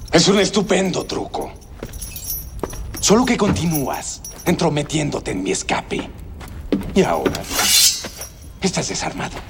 Es un estupendo truco. Solo que continúas entrometiéndote en mi escape. Y ahora estás desarmado.